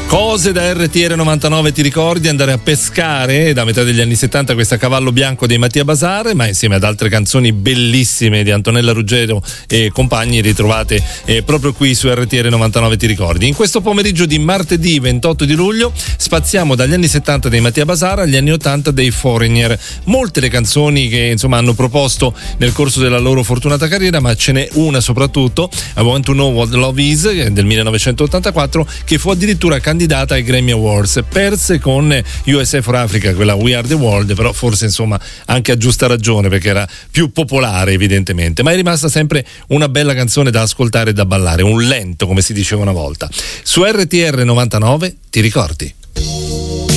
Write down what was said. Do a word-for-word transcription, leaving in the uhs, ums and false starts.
Cose da R T R novantanove, ti ricordi? Andare a pescare da metà degli anni settanta, questa Cavallo Bianco dei Mattia Bazar, ma insieme ad altre canzoni bellissime di Antonella Ruggero e compagni ritrovate eh, proprio qui su R T R novantanove, ti ricordi. In questo pomeriggio di martedì ventotto di luglio spaziamo dagli anni settanta dei Mattia Bazar agli anni ottanta dei Foreigner. Molte le canzoni che insomma hanno proposto nel corso della loro fortunata carriera, ma ce n'è una soprattutto, I Want to Know What Love Is, del millenovecentottantaquattro, che fu addirittura candidata ai Grammy Awards. Perse con U S A for Africa, quella We Are the World, però forse insomma anche a giusta ragione perché era più popolare evidentemente, ma è rimasta sempre una bella canzone da ascoltare e da ballare, un lento come si diceva una volta. Su R T R novantanove, ti ricordi?